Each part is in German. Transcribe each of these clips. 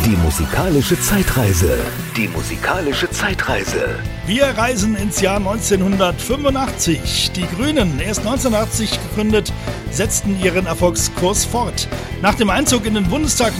Die musikalische Zeitreise. Die musikalische Zeitreise. Wir reisen ins Jahr 1985. Die Grünen, erst 1980 gegründet, setzten ihren Erfolgskurs fort. Nach dem Einzug in den Bundestag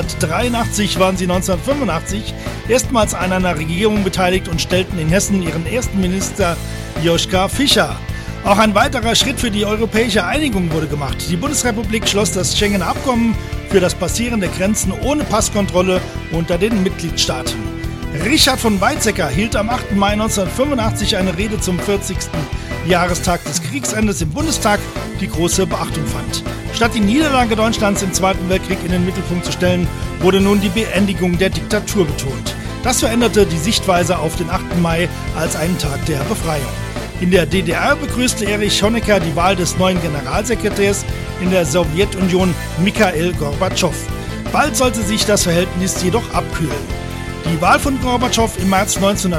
1983 waren sie 1985 erstmals an einer Regierung beteiligt und stellten in Hessen ihren ersten Minister Joschka Fischer. Auch ein weiterer Schritt für die europäische Einigung wurde gemacht. Die Bundesrepublik schloss das Schengener Abkommen für das Passieren der Grenzen ohne Passkontrolle unter den Mitgliedstaaten. Richard von Weizsäcker hielt am 8. Mai 1985 eine Rede zum 40. Jahrestag des Kriegsendes im Bundestag, die große Beachtung fand. Statt die Niederlage Deutschlands im Zweiten Weltkrieg in den Mittelpunkt zu stellen, wurde nun die Beendigung der Diktatur betont. Das veränderte die Sichtweise auf den 8. Mai als einen Tag der Befreiung. In der DDR begrüßte Erich Honecker die Wahl des neuen Generalsekretärs, in der Sowjetunion Michail Gorbatschow. Bald sollte sich das Verhältnis jedoch abkühlen. Die Wahl von Gorbatschow im März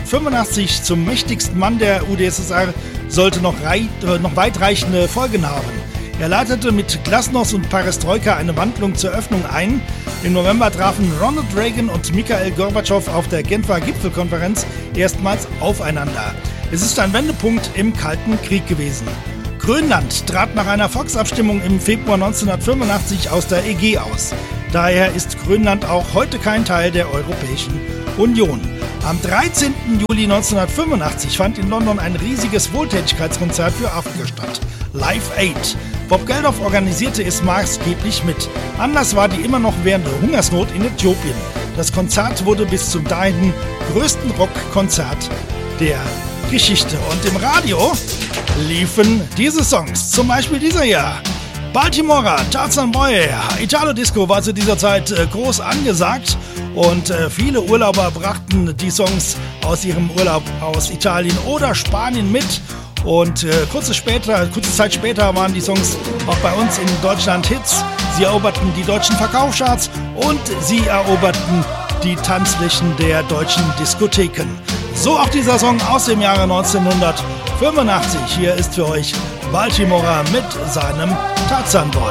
1985 zum mächtigsten Mann der UdSSR sollte noch weitreichende Folgen haben. Er leitete mit Glasnost und Perestroika eine Wandlung zur Öffnung ein. Im November trafen Ronald Reagan und Michail Gorbatschow auf der Genfer Gipfelkonferenz erstmals aufeinander. Es ist ein Wendepunkt im Kalten Krieg gewesen. Grönland trat nach einer Volksabstimmung im Februar 1985 aus der EG aus. Daher ist Grönland auch heute kein Teil der Europäischen Union. Am 13. Juli 1985 fand in London ein riesiges Wohltätigkeitskonzert für Afrika statt. Live Aid. Bob Geldof organisierte es maßgeblich mit. Anlass war die immer noch währende Hungersnot in Äthiopien. Das Konzert wurde bis zum dahin größten Rockkonzert der Geschichte. Und im Radio liefen diese Songs, zum Beispiel dieser hier. Baltimorer, Tarzan Boy, Italo Disco war zu dieser Zeit groß angesagt und viele Urlauber brachten die Songs aus ihrem Urlaub aus Italien oder Spanien mit. Und kurze Zeit später waren die Songs auch bei uns in Deutschland Hits. Sie eroberten die deutschen Verkaufscharts und sie eroberten die Tanzflächen der deutschen Diskotheken. So auch dieser Song aus dem Jahre 1985. Hier ist für euch Baltimorer mit seinem Tarzan Boy.